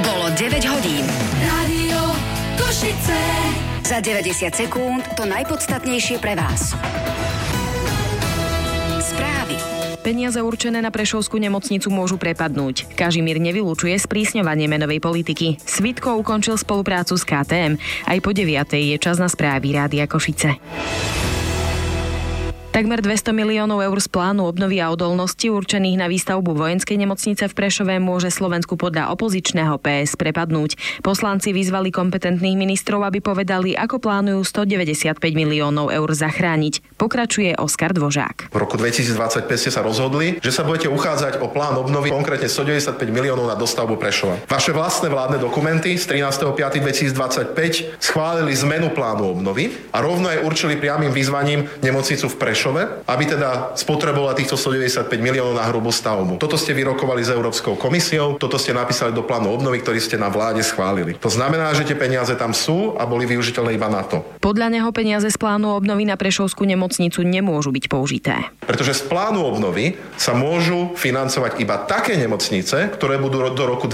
Bolo 9 hodín. Rádio Košice. Za 90 sekúnd to najpodstatnejšie pre vás. Správy. Peniaze určené na prešovskú nemocnicu môžu prepadnúť. Kažimír nevylučuje sprísňovanie menovej politiky. Svitko ukončil spoluprácu s KTM. Aj po 9:00 je čas na správy Rádia Košice. Takmer 200 miliónov eur z plánu obnovy a odolnosti určených na výstavbu vojenskej nemocnice v Prešove môže Slovensku podľa opozičného PS prepadnúť. Poslanci vyzvali kompetentných ministrov, aby povedali, ako plánujú 195 miliónov eur zachrániť. Pokračuje Oskar Dvožák. V roku 2025 ste sa rozhodli, že sa budete uchádzať o plán obnovy, konkrétne 195 miliónov na dostavbu Prešova. Vaše vlastné vládne dokumenty z 13.5.2025 schválili zmenu plánu obnovy a rovno aj určili priamym vyzvaním nemocnicu v Prešove, aby teda spotrebovala týchto 195 miliónov na hrubú stavbu. Toto ste vyrokovali s Európskou komisiou, toto ste napísali do plánu obnovy, ktorý ste na vláde schválili. To znamená, že tie peniaze tam sú a boli využiteľné iba na to. Podľa neho peniaze z plánu obnovy na prešovskú nemocnicu nemôžu byť použité. Pretože z plánu obnovy sa môžu financovať iba také nemocnice, ktoré budú do roku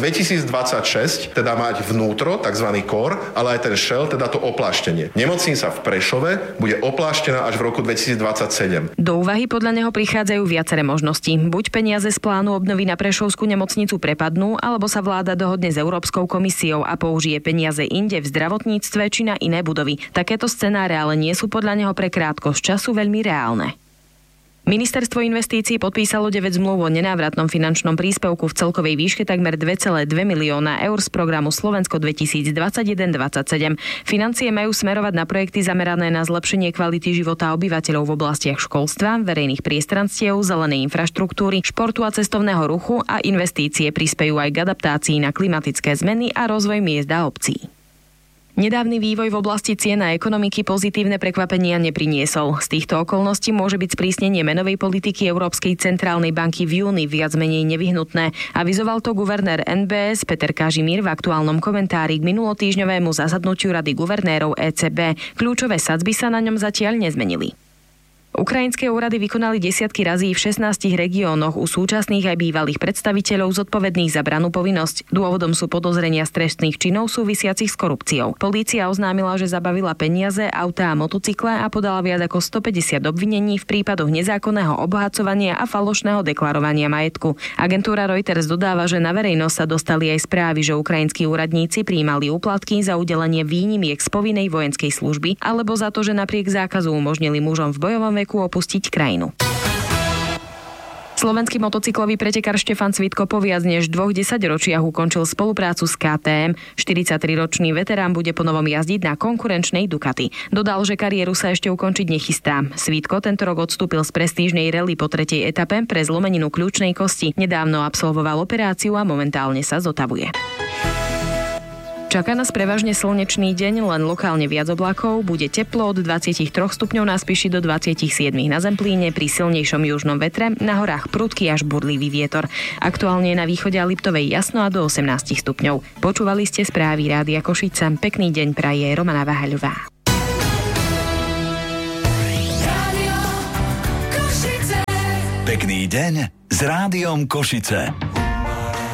2026 teda mať vnútro, tzv. core, ale aj ten shell, teda to opláštenie. Nemocnica v Prešove bude opláštená až v roku 2027. Do úvahy podľa neho prichádzajú viaceré možnosti. Buď peniaze z plánu obnovy na prešovskú nemocnicu prepadnú, alebo sa vláda dohodne s Európskou komisiou a použije peniaze inde v zdravotníctve či na iné budovy. Takéto scenáre ale nie sú podľa neho pre krátkosť času veľmi reálne. Ministerstvo investícií podpísalo 9 zmluv o nenávratnom finančnom príspevku v celkovej výške takmer 2,2 milióna eur z programu Slovensko 2021-27. Financie majú smerovať na projekty zamerané na zlepšenie kvality života obyvateľov v oblastiach školstva, verejných priestranstiev, zelenej infraštruktúry, športu a cestovného ruchu a investície prispejú aj k adaptácii na klimatické zmeny a rozvoj miest a obcí. Nedávny vývoj v oblasti cien a ekonomiky pozitívne prekvapenia nepriniesol. Z týchto okolností môže byť sprísnenie menovej politiky Európskej centrálnej banky v júni viac menej nevyhnutné. Avizoval to guvernér NBS Peter Kažimír v aktuálnom komentári k minulotýždňovému zasadnutiu Rady guvernérov ECB. Kľúčové sadzby sa na ňom zatiaľ nezmenili. Ukrajinské úrady vykonali desiatky razí v 16 regiónoch u súčasných aj bývalých predstaviteľov zodpovedných za brannú povinnosť. Dôvodom sú podozrenia z trestných činov súvisiacich s korupciou. Polícia oznámila, že zabavila peniaze, autá a motocykle a podala viac ako 150 obvinení v prípadoch nezákonného obohacovania a falošného deklarovania majetku. Agentúra Reuters dodáva, že na verejnosť sa dostali aj správy, že ukrajinskí úradníci prijímali úplatky za udelenie výnimiek z povinnej vojenskej služby alebo za to, že napriek zákazu umožnili mužom v bojovom veku opustiť krajinu. Slovenský motocyklový pretekár Štefan Cvitko po viac než 2 desaťročiach ukončil spoluprácu s KTM. 43-ročný veterán bude ponovom jazdiť na konkurenčnej Ducati. Dodal, že kariéru sa ešte ukončiť nechystá. Cvitko tento rok odstúpil z prestížnej rally po 3. etape pre zlomeninu kľúčnej kosti. Nedávno absolvoval operáciu a momentálne sa zotavuje. Čaká nás prevažne slnečný deň, len lokálne viac oblakov, bude teplo od 23 stupňov na Spiši do 27 na Zemplíne, pri silnejšom južnom vetre, na horách prudký až burlivý vietor. Aktuálne na východe a Liptovej jasno a do 18 stupňov. Počúvali ste správy Rádia Košice. Pekný deň praje Romana Vahaľová. Pekný deň s Rádiom Košice.